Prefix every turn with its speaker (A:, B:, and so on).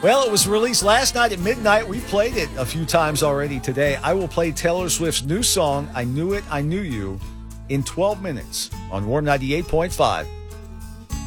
A: Well, it was released last night at midnight. We played it a few times already today. I will play Taylor Swift's new song, I Knew It, I Knew You, in 12 minutes on Warm 98.5.